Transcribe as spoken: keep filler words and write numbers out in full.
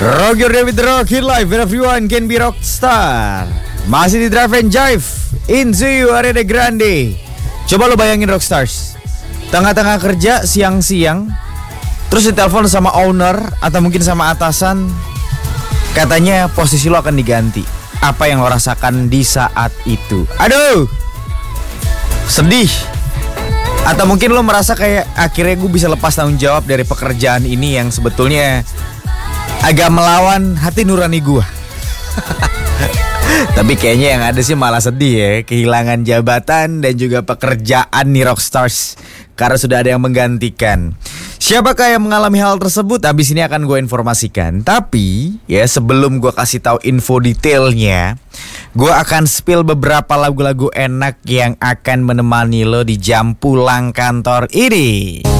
Rock your day with the rock, hit life, where everyone can be rockstar. Masih di Drive and Jive, into you, Ariana Grande. Coba lo bayangin rockstars, tengah-tengah kerja siang-siang, terus ditelepon sama owner atau mungkin sama atasan, katanya posisi lo akan diganti. Apa yang lo rasakan di saat itu? Aduh, sedih. Atau mungkin lo merasa kayak akhirnya gue bisa lepas tanggung jawab dari pekerjaan ini yang sebetulnya agak melawan hati nurani gue. Tapi kayaknya yang ada sih malah sedih ya, kehilangan jabatan dan juga pekerjaan nih rockstars karena sudah ada yang menggantikan. Siapakah yang mengalami hal tersebut? Habis ini akan gue informasikan. Tapi ya sebelum gue kasih tahu info detailnya, gue akan spill beberapa lagu-lagu enak yang akan menemani lo di jam pulang kantor ini.